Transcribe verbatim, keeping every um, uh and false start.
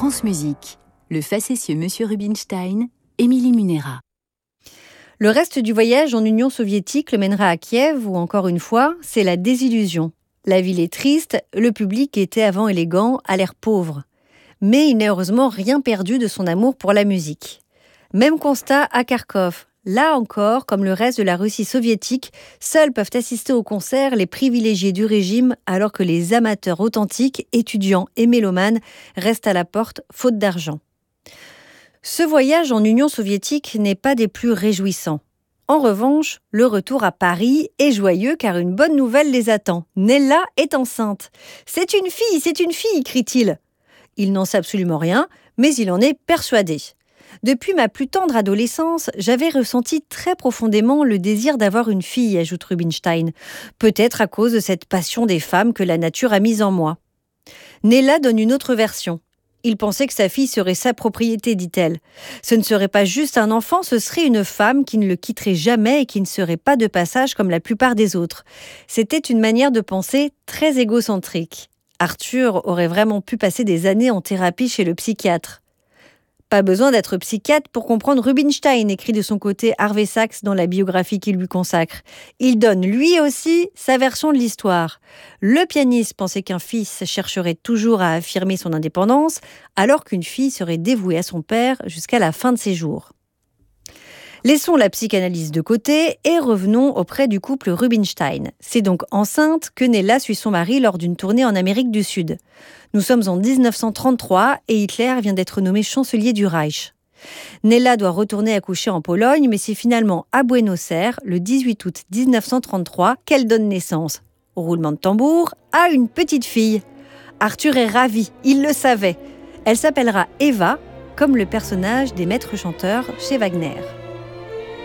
France Musique, le facétieux Monsieur Rubinstein, Émilie Munera. Le reste du voyage en Union soviétique le mènera à Kiev où, encore une fois, c'est la désillusion. La ville est triste, le public était avant élégant, a l'air pauvre. Mais il n'a heureusement rien perdu de son amour pour la musique. Même constat à Kharkov. Là encore, comme le reste de la Russie soviétique, seuls peuvent assister au concert les privilégiés du régime alors que les amateurs authentiques, étudiants et mélomanes restent à la porte faute d'argent. Ce voyage en Union soviétique n'est pas des plus réjouissants. En revanche, le retour à Paris est joyeux car une bonne nouvelle les attend. Nella est enceinte. « C'est une fille, c'est une fille !» crie-t-il. Il n'en sait absolument rien, mais il en est persuadé. Depuis ma plus tendre adolescence, j'avais ressenti très profondément le désir d'avoir une fille, ajoute Rubinstein. Peut-être à cause de cette passion des femmes que la nature a mise en moi. Nella donne une autre version. Il pensait que sa fille serait sa propriété, dit-elle. Ce ne serait pas juste un enfant, ce serait une femme qui ne le quitterait jamais et qui ne serait pas de passage comme la plupart des autres. C'était une manière de penser très égocentrique. Arthur aurait vraiment pu passer des années en thérapie chez le psychiatre. Pas besoin d'être psychiatre pour comprendre Rubinstein, écrit de son côté Harvey Sachs dans la biographie qu'il lui consacre. Il donne lui aussi sa version de l'histoire. Le pianiste pensait qu'un fils chercherait toujours à affirmer son indépendance, alors qu'une fille serait dévouée à son père jusqu'à la fin de ses jours. Laissons la psychanalyse de côté et revenons auprès du couple Rubinstein. C'est donc enceinte que Nella suit son mari lors d'une tournée en Amérique du Sud. Nous sommes en dix-neuf cent trente-trois et Hitler vient d'être nommé chancelier du Reich. Nella doit retourner accoucher en Pologne, mais c'est finalement à Buenos Aires, le dix-huit août dix-neuf cent trente-trois, qu'elle donne naissance, au roulement de tambour, à une petite fille. Arthur est ravi, il le savait. Elle s'appellera Eva, comme le personnage des maîtres chanteurs chez Wagner.